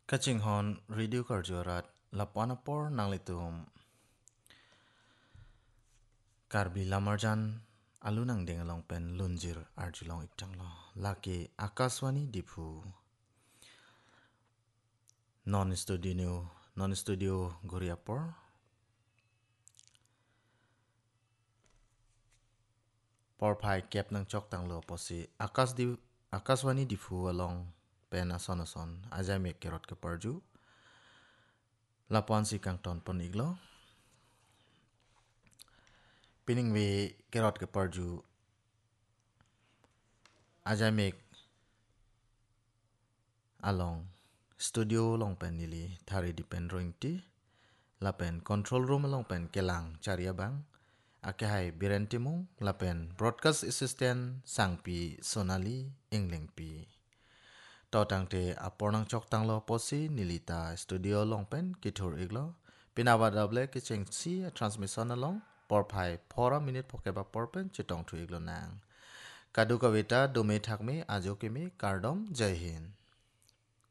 Kaching hon radio karjorat lapanapor nang litum karbi lamarjan alunang dengalong pen lunjir arjulong ikjanglo laki akaswani dipu non studio goriapor porpai kep nang chok tanglo posi akaswani dipu along pen ason ajame kerot ke parju lapuan si kang ton pon iglo pining we kerot ke parju ajame along studio long pen nili thari dipen drawing ti lapen control room long pen kelang charia bang ake hai birentimung lapen broadcast assistant sangpi sonali ingling pi totang te apornang chok tang lo posi nilita studio long pen kithur iglo pinawa dable kicheng si transmission along porphai 4 minute pokeba porpen chitong thu iglo nang kadu kawita dome thakme ajo keme kardom jai hind